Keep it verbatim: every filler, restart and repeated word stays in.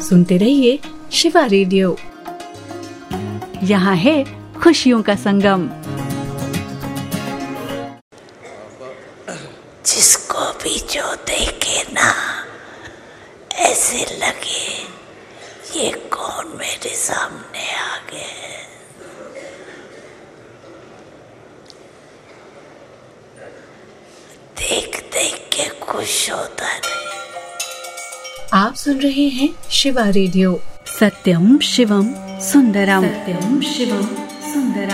सुनते रहिए शिवा रेडियो। यहाँ है खुशियों का संगम। जिसको भी जो देखे ना ऐसे लगे ये कौन मेरे सामने आ गए। देख देख के खुश होता रहे। आप सुन रहे हैं शिवा रेडियो। सत्यम शिवम सुंदरम। सत्यम शिवम सुंदरम।